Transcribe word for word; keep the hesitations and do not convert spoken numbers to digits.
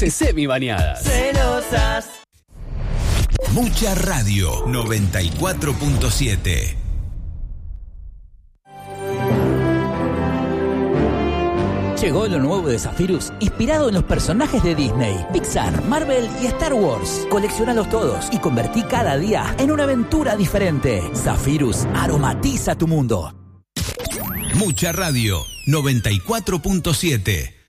Semi-bañadas. Celosas. Mucha Radio noventa y cuatro punto siete. Llegó lo nuevo de Zephyrus, inspirado en los personajes de Disney, Pixar, Marvel y Star Wars. Coleccionalos todos y convertí cada día en una aventura diferente. Zephyrus aromatiza tu mundo. Mucha Radio noventa y cuatro punto siete.